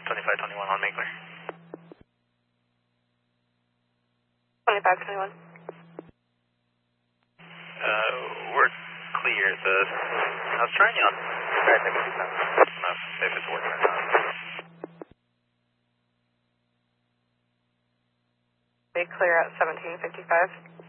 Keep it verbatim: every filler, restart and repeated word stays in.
twenty-five twenty-one on Mingler. twenty-five twenty-one. Uh, we're clear. The, I was trying you on. Alright, maybe it's not. Not if it's working or not. Be clear at seventeen fifty-five.